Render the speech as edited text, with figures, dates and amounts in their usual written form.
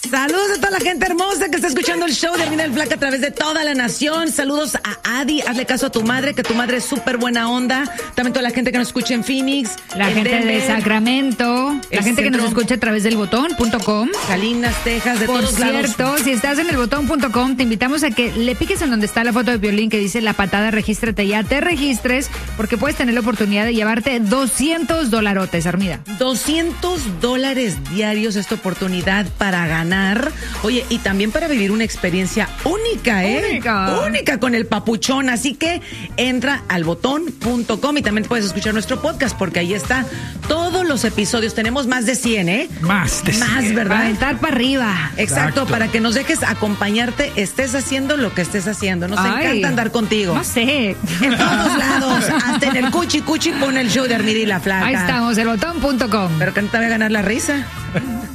Saludos a toda la gente hermosa que está escuchando el show de Armida el Flaca a través de toda la nación. Saludos a Adi, hazle caso a tu madre, que tu madre es súper buena onda. También toda la gente que nos escucha en Phoenix, la gente Denver, de Sacramento, la gente que nos escucha a través del botón.com. Salinas, Texas, de todos lados. Por cierto, si estás en el botón.com, te invitamos a que le piques en donde está la foto de Piolín que dice La Patada, regístrate ya, te registres, porque puedes tener la oportunidad de llevarte $200, Armida. $200 diarios, esta oportunidad para ganar. Oye, y también para vivir una experiencia única, Única con el papuchón. Así que entra al botón.com y también puedes escuchar nuestro podcast porque ahí está todos los episodios. Tenemos más de 100, Más de 100. Más, ¿verdad? Para aventar para arriba. Exacto, para que nos dejes acompañarte, estés haciendo lo que estés haciendo. Nos encanta andar contigo. No sé. En todos lados, hasta en el cuchi con el show de Armida y la Flaca. Ahí estamos, el botón.com. Pero que no te vaya a ganar la risa.